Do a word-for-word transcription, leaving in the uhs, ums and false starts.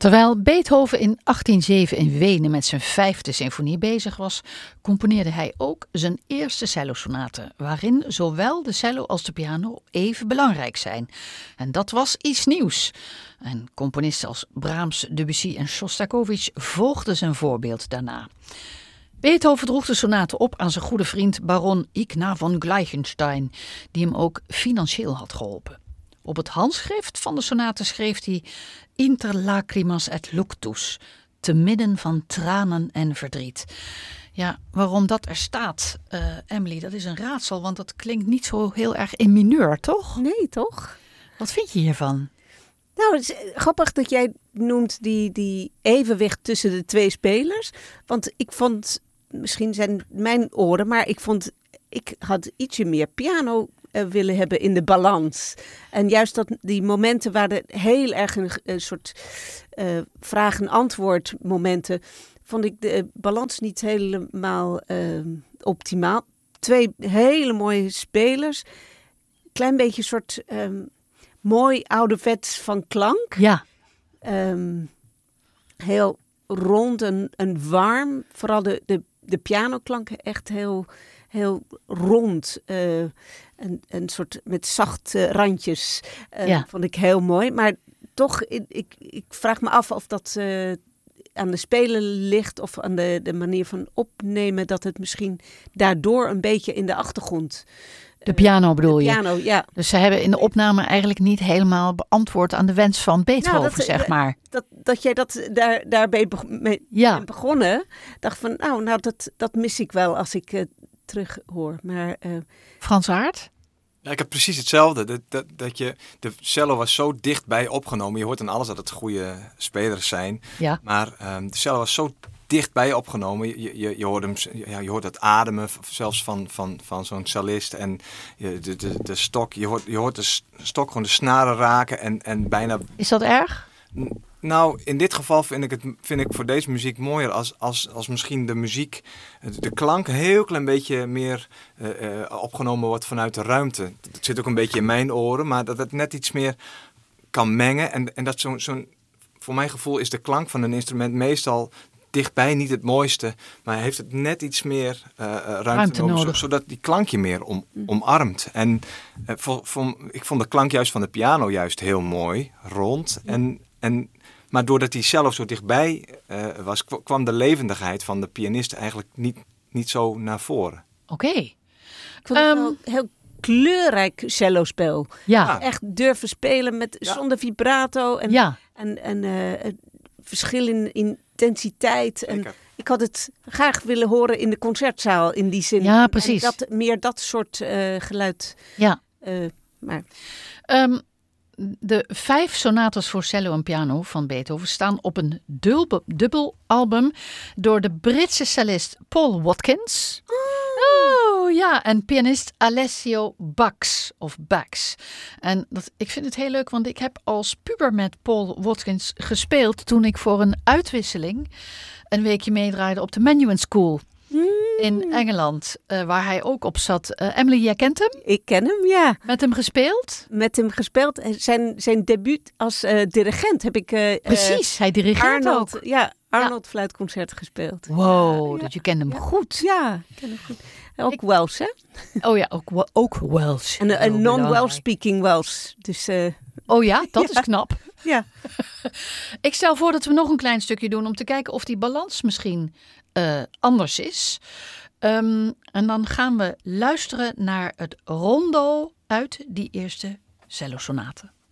Terwijl Beethoven in achttien zeven in Wenen met zijn vijfde symfonie bezig was, componeerde hij ook zijn eerste cellosonate, waarin zowel de cello als de piano even belangrijk zijn. En dat was iets nieuws. En componisten als Brahms, Debussy en Shostakovich volgden zijn voorbeeld daarna. Beethoven droeg de sonate op aan zijn goede vriend baron Ignaz von Gleichenstein, die hem ook financieel had geholpen. Op het handschrift van de sonate schreef hij Inter lacrimas et luctus, te midden van tranen en verdriet. Ja, waarom dat er staat, uh, Emily, dat is een raadsel, want dat klinkt niet zo heel erg in mineur, toch? Nee, toch? Wat vind je hiervan? Nou, het is grappig dat jij noemt die, die evenwicht tussen de twee spelers. Want ik vond, misschien zijn mijn oren, maar ik vond, ik had ietsje meer piano uh, willen hebben in de balans. En juist dat die momenten waar er heel erg een, een soort uh, vraag- en antwoord momenten, vond ik de balans niet helemaal uh, optimaal. Twee hele mooie spelers. Klein beetje een soort um, mooi ouderwets van klank. Ja. Um, heel rond en, en warm. Vooral de, de, de pianoklanken echt heel, heel rond. Uh, een, een soort met zachte randjes. Uh, Ja. Vond ik heel mooi. Maar toch, ik, ik, ik vraag me af of dat uh, aan de spelen ligt of aan de, de manier van opnemen, dat het misschien daardoor een beetje in de achtergrond. De piano bedoel de je? Piano, ja. Dus ze hebben in de opname eigenlijk niet helemaal beantwoord aan de wens van Beethoven, Nou, dat, zeg maar. Dat, dat jij dat daar, daarbij beg- mee Ja. bent begonnen, dacht van, nou, nou dat, dat mis ik wel als ik uh, terug hoor. Maar uh, Frans Aert? Ja, ik heb precies hetzelfde. Dat, dat, dat je, de cello was zo dichtbij opgenomen. Je hoort aan alles dat het goede spelers zijn. Ja. Maar um, de cello was zo dichtbij opgenomen. Je, je, je, hoort, hem, ja, je hoort het ademen zelfs van, van, van zo'n cellist. En je, de, de, de stok, je hoort, je hoort de stok gewoon de snaren raken. En, en bijna... Is dat erg? Nou, in dit geval vind ik het vind ik voor deze muziek mooier als, als, als misschien de muziek, de klank een heel klein beetje meer uh, uh, opgenomen wordt vanuit de ruimte. Dat zit ook een beetje in mijn oren, maar dat het net iets meer kan mengen. En, en dat zo'n, zo'n, voor mijn gevoel is de klank van een instrument meestal dichtbij niet het mooiste, maar heeft het net iets meer uh, ruimte, ruimte nodig, nodig, zodat die klank je meer om, omarmt. En uh, voor, voor, ik vond de klank juist van de piano juist heel mooi, rond en... en maar doordat die cello zo dichtbij uh, was, kwam de levendigheid van de pianist eigenlijk niet, niet zo naar voren. Oké. Okay. ik vond het um, wel heel kleurrijk cellospel. Ja. Echt durven spelen met, ja. zonder vibrato en, ja. en, en uh, het verschil in intensiteit. En ik had het graag willen horen in de concertzaal in die zin. Ja, precies. En dat, meer dat soort uh, geluid. Ja. Uh, maar... Um, De vijf sonates voor cello en piano van Beethoven staan op een dubbel, dubbel album door de Britse cellist Paul Watkins. Oh, ja, en pianist Alessio Bax of Bax. En dat, ik vind het heel leuk, want ik heb als puber met Paul Watkins gespeeld toen ik voor een uitwisseling een weekje meedraaide op de Menuhin School. In Engeland, uh, waar hij ook op zat. Uh, Emily, jij kent hem? Ik ken hem, ja. Met hem gespeeld? Met hem gespeeld. Zijn, zijn debuut als uh, dirigent heb ik... Uh, Precies, hij dirigeert Arnold, ook. Ja, Arnold ja. Fluitconcert gespeeld. Wow, ja, dus je kent hem ja. goed. Ja, ik ken hem goed. Ook ik... Welsh, hè? Oh ja, ook, ook Welsh. En een non-Welsh speaking Welsh. Dus, uh... Oh ja, dat ja. is knap. Ja. Ik stel voor dat we nog een klein stukje doen om te kijken of die balans misschien uh, anders is. Um, en dan gaan we luisteren naar het rondo uit die eerste cellosonate.